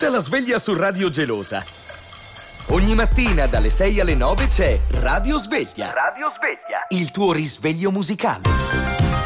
Lancia la sveglia su Radio Gelosa. Ogni mattina dalle 6 alle 9 c'è Radio Sveglia. Radio Sveglia. Il tuo risveglio musicale.